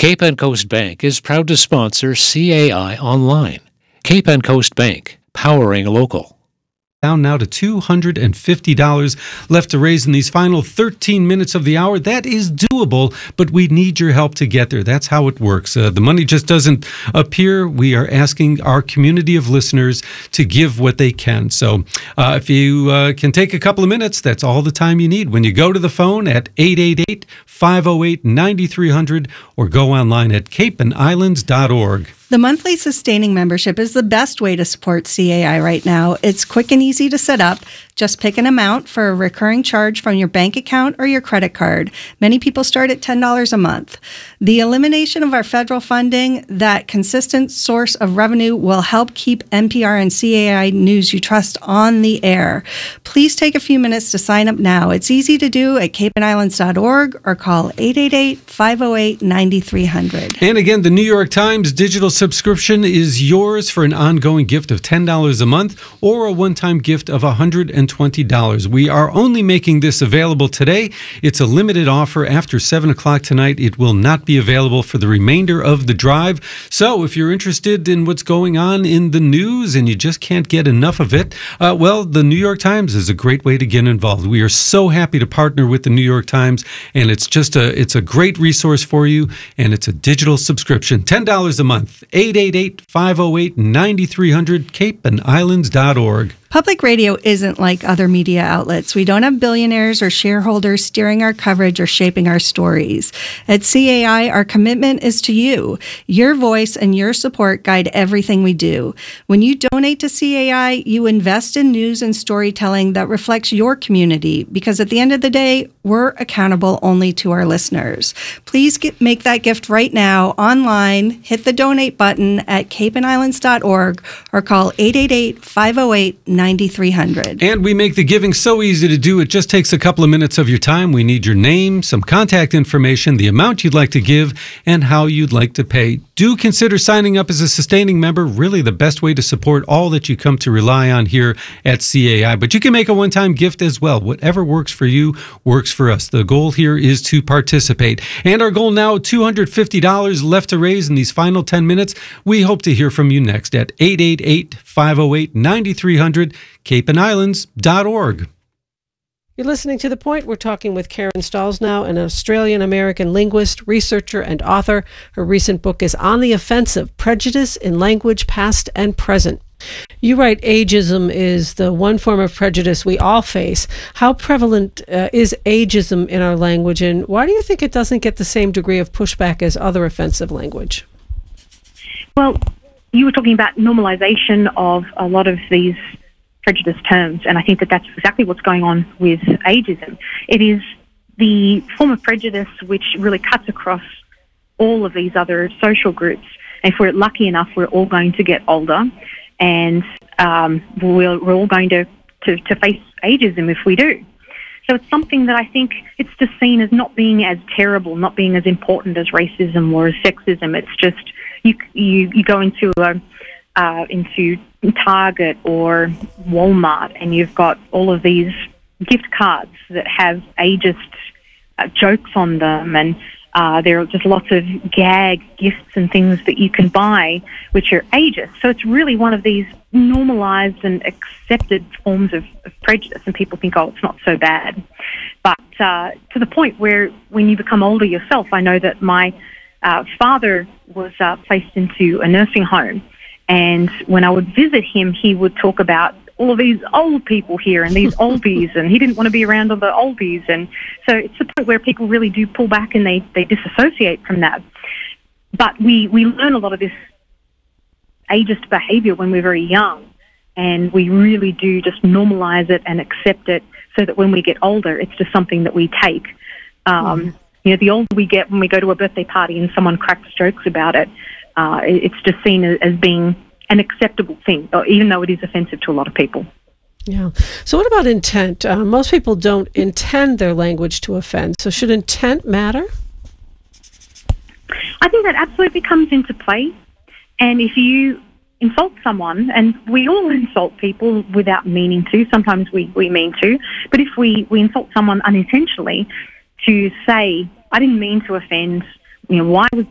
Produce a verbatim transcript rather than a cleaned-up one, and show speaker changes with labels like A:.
A: Cape and Coast Bank is proud to sponsor C A I Online. Cape and Coast Bank, powering local.
B: Down now to two hundred fifty dollars left to raise in these final thirteen minutes of the hour. That is doable, but we need your help to get there. That's how it works. Uh, the money just doesn't appear. We are asking our community of listeners to give what they can. So uh, if you uh, can take a couple of minutes, that's all the time you need. When you go to the phone at eight eight eight, five oh eight, nine three hundred or go online at cape and islands dot org.
C: The monthly sustaining membership is the best way to support C A I right now. It's quick and easy to set up. Just pick an amount for a recurring charge from your bank account or your credit card. Many people start at ten dollars a month. The elimination of our federal funding, that consistent source of revenue, will help keep N P R and C A I News you trust on the air. Please take a few minutes to sign up now. It's easy to do at cape and islands dot org or call eight eight eight, five oh eight, nine three hundred.
B: And again, the New York Times digital subscription is yours for an ongoing gift of ten dollars a month or a one-time gift of one hundred twenty dollars. We are only making this available today. It's a limited offer after seven o'clock tonight. It will not be available for the remainder of the drive. So if you're interested in what's going on in the news and you just can't get enough of it, uh, well, the New York Times is a great way to get involved. We are so happy to partner with the New York Times, and it's just a it's a great resource for you, and it's a digital subscription. ten dollars a month. eight eight eight, five oh eight, nine three hundred, cape and islands dot org.
C: Public radio isn't like other media outlets. We don't have billionaires or shareholders steering our coverage or shaping our stories. At C A I, our commitment is to you. Your voice and your support guide everything we do. When you donate to C A I, you invest in news and storytelling that reflects your community, because at the end of the day, we're accountable only to our listeners. Please get, make that gift right now online. Hit the donate button at cape and islands dot org or call eight eight eight, five oh eight, nine three hundred.
B: And we make the giving so easy to do. It just takes a couple of minutes of your time. We need your name, some contact information, the amount you'd like to give, and how you'd like to pay. Do consider signing up as a sustaining member, really the best way to support all that you come to rely on here at C A I. But you can make a one-time gift as well. Whatever works for you works for us. The goal here is to participate. And our goal now, two hundred fifty dollars left to raise in these final ten minutes. We hope to hear from you next at eight eight eight, five oh eight, nine three hundred, cape and islands dot org.
D: You're listening to The Point. We're talking with Karen Stollsnow, an Australian-American linguist, researcher, and author. Her recent book is On the Offensive: Prejudice in Language, Past and Present. You write ageism is the one form of prejudice we all face. How prevalent uh, is ageism in our language, and why do you think it doesn't get the same degree of pushback as other offensive language?
E: Well, you were talking about normalization of a lot of these prejudice terms, and I think that that's exactly what's going on with ageism. It is the form of prejudice which really cuts across all of these other social groups. And if we're lucky enough, we're all going to get older, and um, we're, we're all going to, to, to face ageism if we do. So it's something that I think it's just seen as not being as terrible, not being as important as racism or as sexism. It's just you you, you go into a uh, into Target or Walmart, and you've got all of these gift cards that have ageist uh, jokes on them, and uh, there are just lots of gag gifts and things that you can buy which are ageist. So it's really one of these normalized and accepted forms of, of prejudice, and people think, oh, it's not so bad. But uh, to the point where when you become older yourself, I know that my uh, father was uh, placed into a nursing home, and when I would visit him, he would talk about all of these old people here and these oldies, and he didn't want to be around all the oldies. And so it's the point where people really do pull back and they, they disassociate from that. But we, we learn a lot of this ageist behavior when we're very young, and we really do just normalize it and accept it so that when we get older, it's just something that we take. Um, mm. You know, the older we get, when we go to a birthday party and someone cracks jokes about it, Uh, it's just seen as being an acceptable thing, even though it is offensive to a lot of people.
D: Yeah. So what about intent? Uh, most people don't intend their language to offend. So should intent matter?
E: I think that absolutely comes into play. And if you insult someone, and we all insult people without meaning to, sometimes we, we mean to, but if we, we insult someone unintentionally, to say, I didn't mean to offend, you know, why was